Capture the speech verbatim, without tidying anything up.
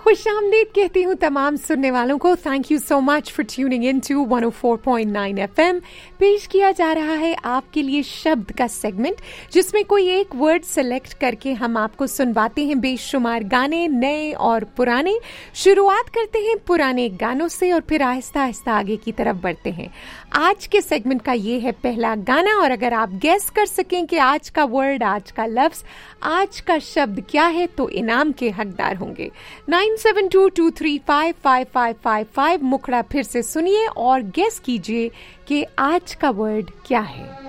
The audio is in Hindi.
खुशामदीद कहती हूँ तमाम सुनने वालों को। Thank you so much for tuning in to one O four point nine FM. पेश किया जा रहा है आपके लिए शब्द का सेगमेंट, जिसमें कोई एक वर्ड सेलेक्ट करके हम आपको सुनवाते हैं बेशुमार गाने, नए और पुराने। शुरुआत करते हैं पुराने गानों से और फिर आहिस्ता आहिस्ता आगे की तरफ बढ़ते हैं। आज के सेगमेंट का ये है पहला गाना, और अगर आप गेस कर सकें कि आज का वर्ड, आज का लफ्ज, आज का शब्द क्या है तो इनाम के हकदार होंगे। Nine seven to to three five five five five five मुखड़ा फिर से सुनिए और गेस कीजिए कि आज का वर्ड क्या है।